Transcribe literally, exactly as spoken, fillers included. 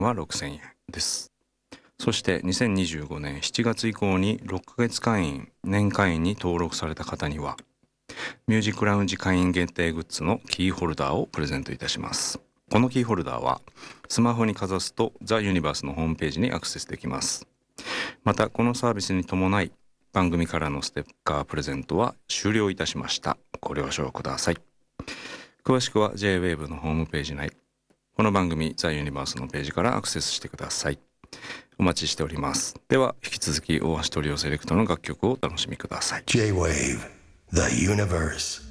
はろくせんえんです。そしてにせんにじゅうごねんしちがつ以降にろっかげつ会員、年会員に登録された方にはミュージックラウンジ会員限定グッズのキーホルダーをプレゼントいたします。このキーホルダーはスマホにかざすとザ・ユニバースのホームページにアクセスできます。またこのサービスに伴い番組からのステッカープレゼントは終了いたしました。ご了承ください。詳しくは ジェイウェーブ のホームページ内、この番組ザ・ユニバースのページからアクセスしてください。お待ちしております。では引き続き大橋トリオセレクトの楽曲をお楽しみください。 J-Wave The Universe